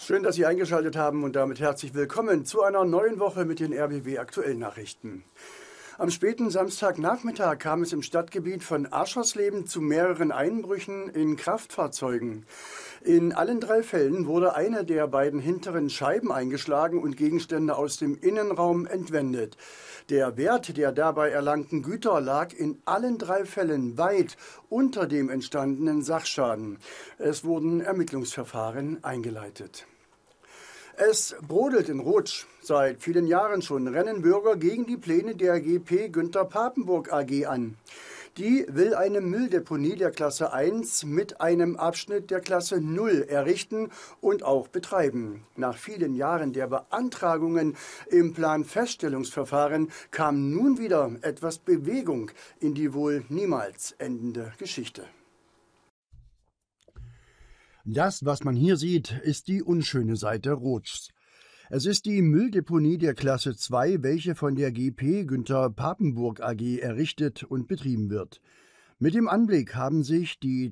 Schön, dass Sie eingeschaltet haben und damit herzlich willkommen zu einer neuen Woche mit den RBB Aktuellen Nachrichten. Am späten Samstagnachmittag kam es im Stadtgebiet von Aschersleben zu mehreren Einbrüchen in Kraftfahrzeugen. In allen 3 Fällen wurde eine der beiden hinteren Scheiben eingeschlagen und Gegenstände aus dem Innenraum entwendet. Der Wert der dabei erlangten Güter lag in allen 3 Fällen weit unter dem entstandenen Sachschaden. Es wurden Ermittlungsverfahren eingeleitet. Es brodelt in Rotsch. Seit vielen Jahren schon rennen Bürger gegen die Pläne der GP Günther Papenburg AG an. Die will eine Mülldeponie der Klasse 1 mit einem Abschnitt der Klasse 0 errichten und auch betreiben. Nach vielen Jahren der Beantragungen im Planfeststellungsverfahren kam nun wieder etwas Bewegung in die wohl niemals endende Geschichte. Das, was man hier sieht, ist die unschöne Seite Rotschs. Es ist die Mülldeponie der Klasse 2, welche von der GP Günther Papenburg AG errichtet und betrieben wird. Mit dem Anblick haben sich die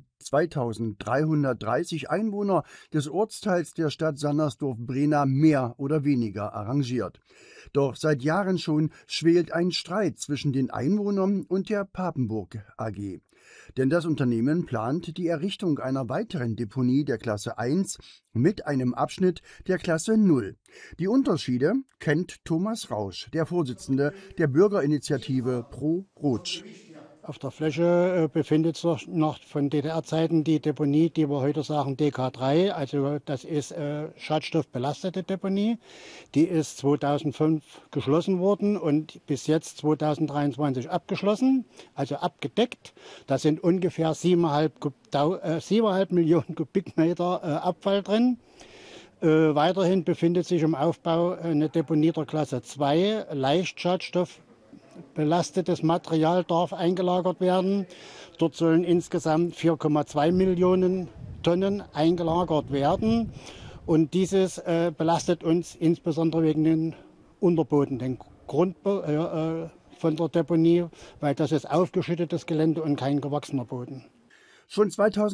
2330 Einwohner des Ortsteils der Stadt Sandersdorf-Brena mehr oder weniger arrangiert. Doch seit Jahren schon schwelt ein Streit zwischen den Einwohnern und der Papenburg AG. Denn das Unternehmen plant die Errichtung einer weiteren Deponie der Klasse 1 mit einem Abschnitt der Klasse 0. Die Unterschiede kennt Thomas Rausch, der Vorsitzende der Bürgerinitiative Pro Rotsch. Auf der Fläche befindet sich noch von DDR-Zeiten die Deponie, die wir heute sagen DK3, also das ist schadstoffbelastete Deponie. Die ist 2005 geschlossen worden und bis jetzt 2023 abgeschlossen, also abgedeckt. Da sind ungefähr 7,5 Millionen Kubikmeter Abfall drin. Weiterhin befindet sich im Aufbau eine Deponie der Klasse 2, Leichtschadstoff. Belastetes Material darf eingelagert werden. Dort sollen insgesamt 4,2 Millionen Tonnen eingelagert werden. Und dieses belastet uns insbesondere wegen den Unterboden, den Grund von der Deponie, weil das ist aufgeschüttetes Gelände und kein gewachsener Boden. Schon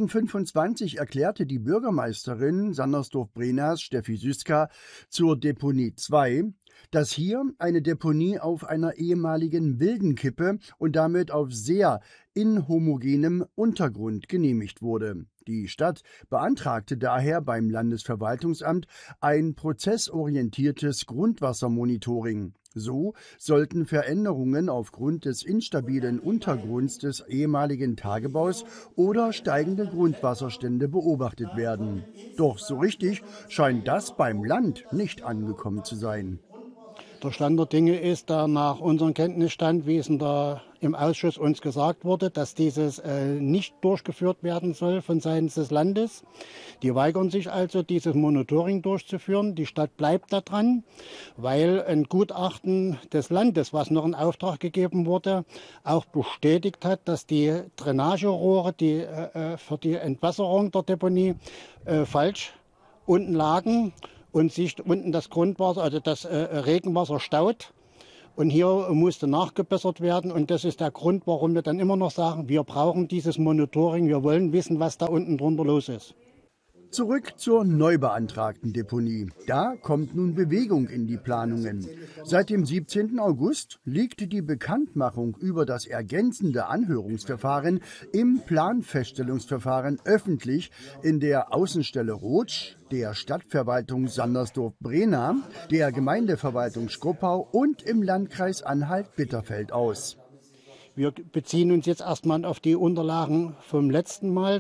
2025 erklärte die Bürgermeisterin Sandersdorf-Brenas, Steffi Süska, zur Deponie 2, dass hier eine Deponie auf einer ehemaligen Wildenkippe und damit auf sehr inhomogenem Untergrund genehmigt wurde. Die Stadt beantragte daher beim Landesverwaltungsamt ein prozessorientiertes Grundwassermonitoring. So sollten Veränderungen aufgrund des instabilen Untergrunds des ehemaligen Tagebaus oder steigende Grundwasserstände beobachtet werden. Doch so richtig scheint das beim Land nicht angekommen zu sein. Der Stand der Dinge ist, da nach unserem Kenntnisstand, wie es im Ausschuss uns gesagt wurde, dass dieses nicht durchgeführt werden soll von Seiten des Landes. Die weigern sich also, dieses Monitoring durchzuführen. Die Stadt bleibt da dran, weil ein Gutachten des Landes, was noch in Auftrag gegeben wurde, auch bestätigt hat, dass die Drainagerohre, die für die Entwässerung der Deponie falsch unten lagen und sich unten das Grundwasser, also das Regenwasser staut. Und hier musste nachgebessert werden. Und das ist der Grund, warum wir dann immer noch sagen, wir brauchen dieses Monitoring. Wir wollen wissen, was da unten drunter los ist. Zurück zur neu beantragten Deponie. Da kommt nun Bewegung in die Planungen. Seit dem 17. August liegt die Bekanntmachung über das ergänzende Anhörungsverfahren im Planfeststellungsverfahren öffentlich in der Außenstelle Rotsch, der Stadtverwaltung Sandersdorf-Brena, der Gemeindeverwaltung Schkopau und im Landkreis Anhalt-Bitterfeld aus. Wir beziehen uns jetzt erstmal auf die Unterlagen vom letzten Mal,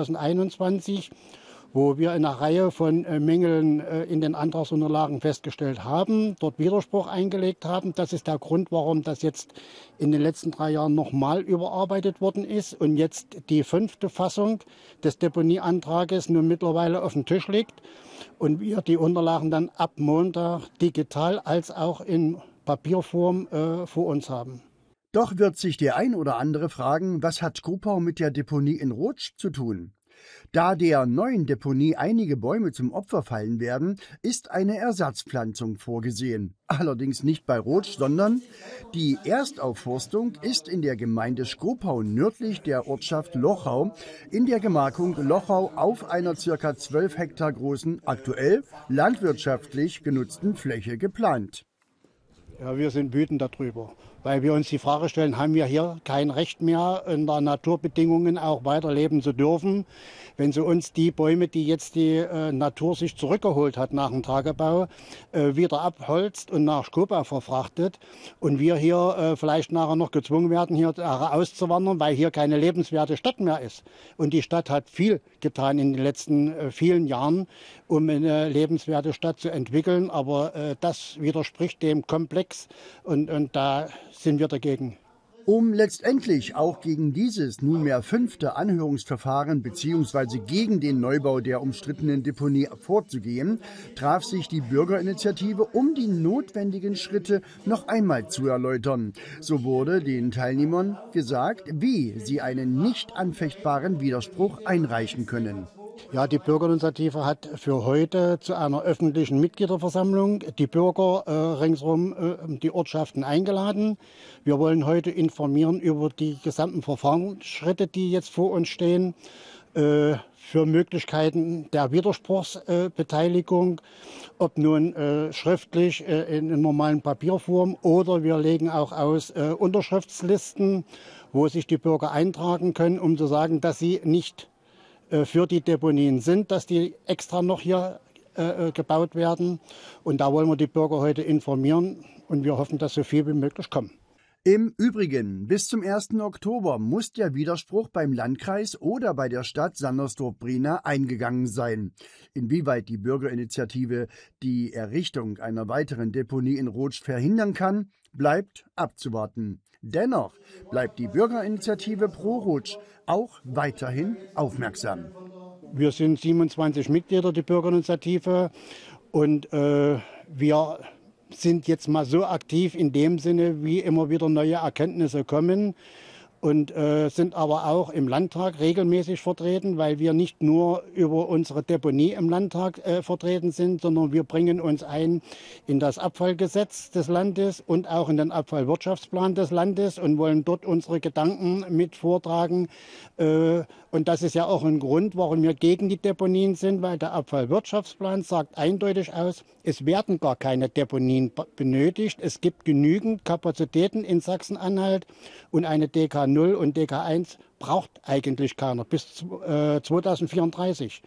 2021, wo wir eine Reihe von Mängeln in den Antragsunterlagen festgestellt haben, dort Widerspruch eingelegt haben. Das ist der Grund, warum das jetzt in den letzten 3 Jahren nochmal überarbeitet worden ist und jetzt die 5. Fassung des Deponieantrages nun mittlerweile auf dem Tisch liegt und wir die Unterlagen dann ab Montag digital als auch in Papierform vor uns haben. Doch wird sich der ein oder andere fragen, was hat Schkopau mit der Deponie in Rotsch zu tun? Da der neuen Deponie einige Bäume zum Opfer fallen werden, ist eine Ersatzpflanzung vorgesehen. Allerdings nicht bei Rotsch, sondern die Erstaufforstung ist in der Gemeinde Skopau nördlich der Ortschaft Lochau in der Gemarkung Lochau auf einer ca. 12 Hektar großen, aktuell landwirtschaftlich genutzten Fläche geplant. Ja, wir sind wütend darüber, weil wir uns die Frage stellen, haben wir hier kein Recht mehr, unter Naturbedingungen auch weiterleben zu dürfen, wenn sie uns die Bäume, die jetzt die Natur sich zurückgeholt hat nach dem Tagebau, wieder abholzt und nach Skopau verfrachtet und wir hier vielleicht nachher noch gezwungen werden, hier auszuwandern, weil hier keine lebenswerte Stadt mehr ist. Und die Stadt hat viel getan in den letzten vielen Jahren, um eine lebenswerte Stadt zu entwickeln, aber das widerspricht dem Komplex und da sind wir dagegen. Um letztendlich auch gegen dieses nunmehr 5. Anhörungsverfahren bzw. gegen den Neubau der umstrittenen Deponie vorzugehen, traf sich die Bürgerinitiative, um die notwendigen Schritte noch einmal zu erläutern. So wurde den Teilnehmern gesagt, wie sie einen nicht anfechtbaren Widerspruch einreichen können. Ja, die Bürgerinitiative hat für heute zu einer öffentlichen Mitgliederversammlung die Bürger ringsherum die Ortschaften eingeladen. Wir wollen heute informieren über die gesamten Verfahrensschritte, die jetzt vor uns stehen, für Möglichkeiten der Widerspruchsbeteiligung, ob nun schriftlich in normalen Papierform oder wir legen auch aus Unterschriftslisten, wo sich die Bürger eintragen können, um zu sagen, dass sie nicht für die Deponien sind, dass die extra noch hier gebaut werden. Und da wollen wir die Bürger heute informieren und wir hoffen, dass so viel wie möglich kommen. Im Übrigen, bis zum 1. Oktober muss der Widerspruch beim Landkreis oder bei der Stadt Sandersdorf-Brina eingegangen sein. Inwieweit die Bürgerinitiative die Errichtung einer weiteren Deponie in Rotsch verhindern kann, bleibt abzuwarten. Dennoch bleibt die Bürgerinitiative Pro Rotsch auch weiterhin aufmerksam. Wir sind 27 Mitglieder, die Bürgerinitiative, und wir sind jetzt mal so aktiv in dem Sinne, wie immer wieder neue Erkenntnisse kommen. Und sind aber auch im Landtag regelmäßig vertreten, weil wir nicht nur über unsere Deponie im Landtag vertreten sind, sondern wir bringen uns ein in das Abfallgesetz des Landes und auch in den Abfallwirtschaftsplan des Landes und wollen dort unsere Gedanken mit vortragen. Und das ist ja auch ein Grund, warum wir gegen die Deponien sind, weil der Abfallwirtschaftsplan sagt eindeutig aus, es werden gar keine Deponien benötigt. Es gibt genügend Kapazitäten in Sachsen-Anhalt und eine DK 0 und DK 1 braucht eigentlich keiner bis 2034.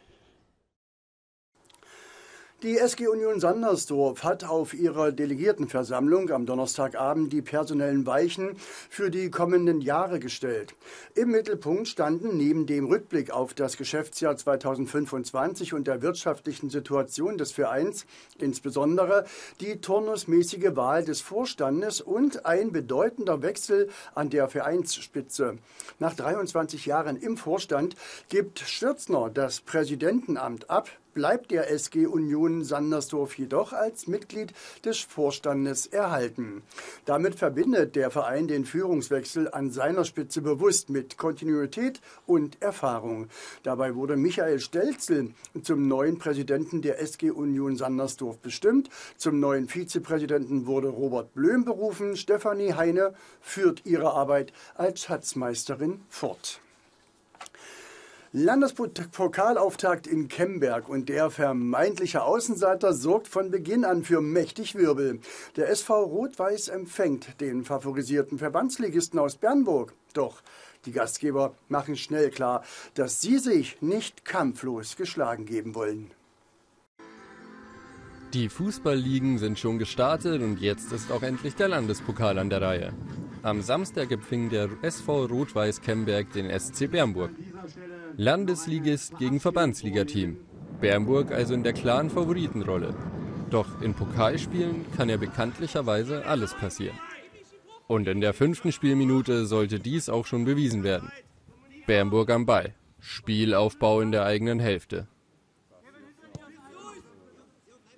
Die SG Union Sandersdorf hat auf ihrer Delegiertenversammlung am Donnerstagabend die personellen Weichen für die kommenden Jahre gestellt. Im Mittelpunkt standen neben dem Rückblick auf das Geschäftsjahr 2025 und der wirtschaftlichen Situation des Vereins insbesondere die turnusmäßige Wahl des Vorstandes und ein bedeutender Wechsel an der Vereinsspitze. Nach 23 Jahren im Vorstand gibt Stürzner das Präsidentenamt ab, bleibt der SG Union Sandersdorf jedoch als Mitglied des Vorstandes erhalten. Damit verbindet der Verein den Führungswechsel an seiner Spitze bewusst mit Kontinuität und Erfahrung. Dabei wurde Michael Stelzel zum neuen Präsidenten der SG Union Sandersdorf bestimmt. Zum neuen Vizepräsidenten wurde Robert Blöhm berufen. Stefanie Heine führt ihre Arbeit als Schatzmeisterin fort. Landespokalauftakt in Kemberg und der vermeintliche Außenseiter sorgt von Beginn an für mächtig Wirbel. Der SV Rot-Weiß empfängt den favorisierten Verbandsligisten aus Bernburg. Doch die Gastgeber machen schnell klar, dass sie sich nicht kampflos geschlagen geben wollen. Die Fußballligen sind schon gestartet und jetzt ist auch endlich der Landespokal an der Reihe. Am Samstag empfing der SV Rot-Weiß Kemberg den SC Bernburg. Landesligist gegen Verbandsligateam. Bernburg also in der klaren Favoritenrolle. Doch in Pokalspielen kann ja bekanntlicherweise alles passieren. Und in der 5. Spielminute sollte dies auch schon bewiesen werden. Bernburg am Ball. Spielaufbau in der eigenen Hälfte.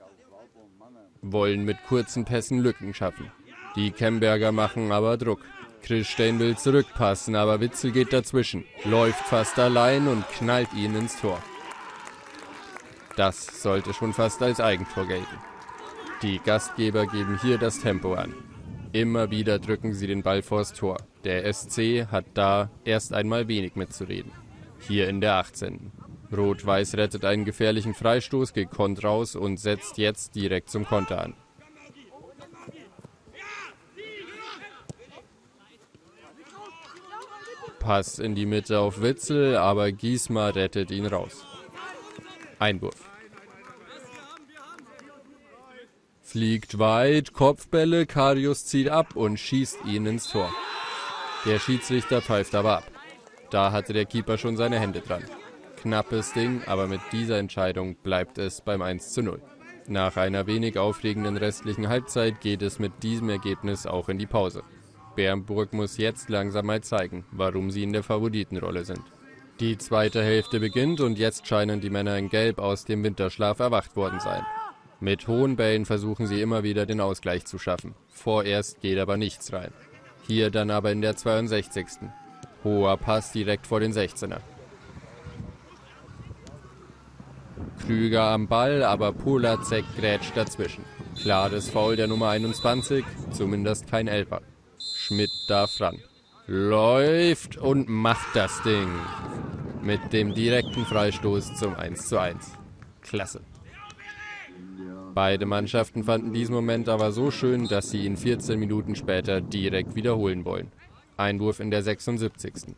Wollen mit kurzen Pässen Lücken schaffen. Die Kemberger machen aber Druck. Chrisstein will zurückpassen, aber Witzel geht dazwischen, läuft fast allein und knallt ihn ins Tor. Das sollte schon fast als Eigentor gelten. Die Gastgeber geben hier das Tempo an. Immer wieder drücken sie den Ball vors Tor. Der SC hat da erst einmal wenig mitzureden. Hier in der 18. Rot-Weiß rettet einen gefährlichen Freistoß gekonnt raus und setzt jetzt direkt zum Konter an. Pass in die Mitte auf Witzel, aber Giesmer rettet ihn raus. Einwurf. Fliegt weit, Kopfbälle, Karius zieht ab und schießt ihn ins Tor. Der Schiedsrichter pfeift aber ab. Da hatte der Keeper schon seine Hände dran. Knappes Ding, aber mit dieser Entscheidung bleibt es beim 1:0. Nach einer wenig aufregenden restlichen Halbzeit geht es mit diesem Ergebnis auch in die Pause. Bernburg muss jetzt langsam mal zeigen, warum sie in der Favoritenrolle sind. Die zweite Hälfte beginnt und jetzt scheinen die Männer in Gelb aus dem Winterschlaf erwacht worden sein. Mit hohen Bällen versuchen sie immer wieder den Ausgleich zu schaffen. Vorerst geht aber nichts rein. Hier dann aber in der 62. Hoher Pass direkt vor den 16er. Krüger am Ball, aber Polacek grätscht dazwischen. Klares Foul der Nummer 21, zumindest kein Elfer. Schmidt darf ran. Läuft und macht das Ding. Mit dem direkten Freistoß zum 1:1. Klasse. Beide Mannschaften fanden diesen Moment aber so schön, dass sie ihn 14 Minuten später direkt wiederholen wollen. Einwurf in der 76.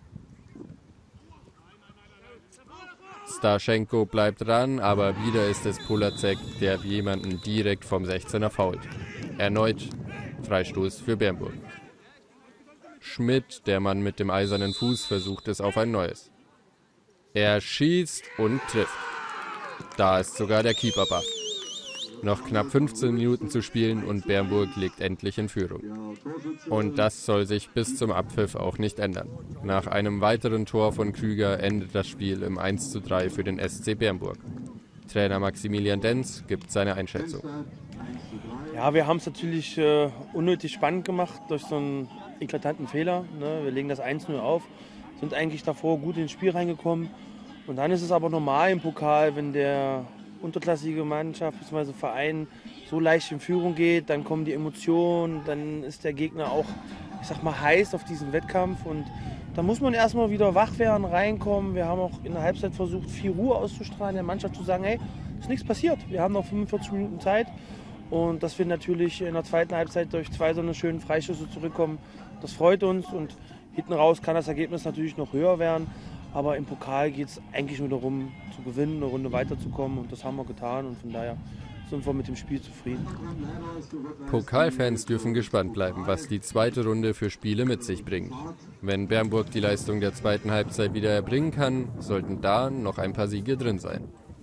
Starschenko bleibt dran, aber wieder ist es Polacek, der jemanden direkt vom 16er fault. Erneut Freistoß für Bernburg. Schmidt, der Mann mit dem eisernen Fuß, versucht es auf ein neues. Er schießt und trifft. Da ist sogar der Keeper baff. Noch knapp 15 Minuten zu spielen und Bernburg liegt endlich in Führung. Und das soll sich bis zum Abpfiff auch nicht ändern. Nach einem weiteren Tor von Krüger endet das Spiel im 1:3 für den SC Bernburg. Trainer Maximilian Denz gibt seine Einschätzung. Ja, wir haben es natürlich unnötig spannend gemacht durch so einen eklatanten Fehler. Ne? Wir legen das 1:0 auf, sind eigentlich davor gut ins Spiel reingekommen. Und dann ist es aber normal im Pokal, wenn der unterklassige Mannschaft bzw. Verein so leicht in Führung geht, dann kommen die Emotionen, dann ist der Gegner auch, ich sag mal, heiß auf diesen Wettkampf und da muss man erstmal wieder wach werden, reinkommen. Wir haben auch in der Halbzeit versucht, viel Ruhe auszustrahlen, der Mannschaft zu sagen, hey, ist nichts passiert, wir haben noch 45 Minuten Zeit und dass wir natürlich in der zweiten Halbzeit durch 2 so eine schönen Freischüsse zurückkommen, das freut uns und hinten raus kann das Ergebnis natürlich noch höher werden. Aber im Pokal geht es eigentlich nur darum, zu gewinnen, eine Runde weiterzukommen. Und das haben wir getan. Und von daher sind wir mit dem Spiel zufrieden. Pokalfans dürfen gespannt bleiben, was die zweite Runde für Spiele mit sich bringt. Wenn Bernburg die Leistung der zweiten Halbzeit wieder erbringen kann, sollten da noch ein paar Siege drin sein.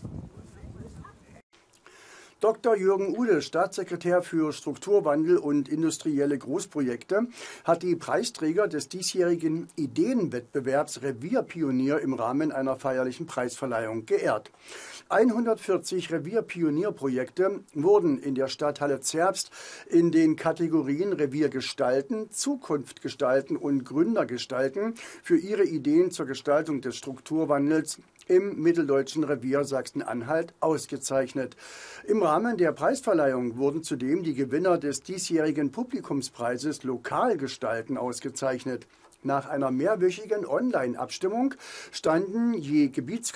Dr. Jürgen Ude, Staatssekretär für Strukturwandel und industrielle Großprojekte, hat die Preisträger des diesjährigen Ideenwettbewerbs Revierpionier im Rahmen einer feierlichen Preisverleihung geehrt. 140 Revierpionierprojekte wurden in der Stadthalle Zerbst in den Kategorien Revier gestalten, Zukunft gestalten und Gründer gestalten für ihre Ideen zur Gestaltung des Strukturwandels im mitteldeutschen Revier Sachsen-Anhalt ausgezeichnet. Im Rahmen der Preisverleihung wurden zudem die Gewinner des diesjährigen Publikumspreises Lokalgestalten ausgezeichnet. Nach einer mehrwöchigen Online-Abstimmung standen je